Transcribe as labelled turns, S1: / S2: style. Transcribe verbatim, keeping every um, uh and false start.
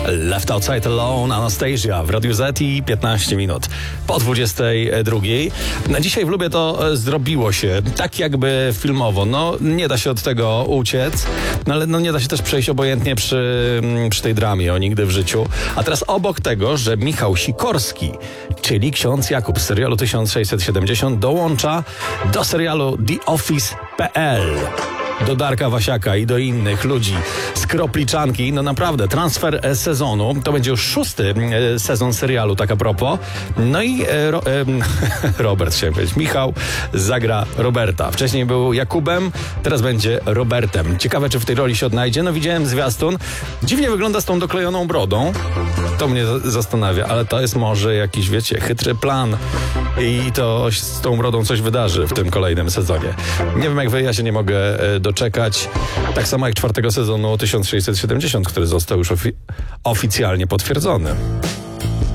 S1: Left Outside Alone, Anastasia w Radiu Z i piętnaście minut po dwudziestej drugiej. Na dzisiaj w Lubię to zrobiło się tak jakby filmowo. No nie da się od tego uciec, no ale no, nie da się też przejść obojętnie przy, przy tej dramie o Nigdy w życiu. A teraz obok tego, że Michał Sikorski, czyli ksiądz Jakub z serialu tysiąc sześćset siedemdziesiąt dołącza do serialu The Office kropka p l. Do Darka Wasiaka i do innych ludzi z Kropliczanki. No naprawdę, transfer sezonu. To będzie już szósty sezon serialu, tak a propos. No i e, ro, e, Robert, chciałem powiedzieć, Michał zagra Roberta. Wcześniej był Jakubem, teraz będzie Robertem. Ciekawe, czy w tej roli się odnajdzie. No widziałem zwiastun. Dziwnie wygląda z tą doklejoną brodą. To mnie zastanawia, ale to jest może jakiś, wiecie, chytry plan i to z tą brodą coś wydarzy w tym kolejnym sezonie. Nie wiem jak wy, ja się nie mogę doczekać. Tak samo jak czwartego sezonu tysiąc sześćset siedemdziesiąt, który został już ofi- oficjalnie potwierdzony.